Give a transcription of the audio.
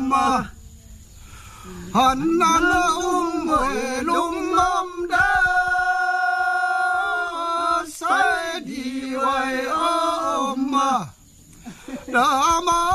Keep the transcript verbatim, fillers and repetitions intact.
mà hận nan um mười lung mâm đá sai đi vậy ôm mà đã mà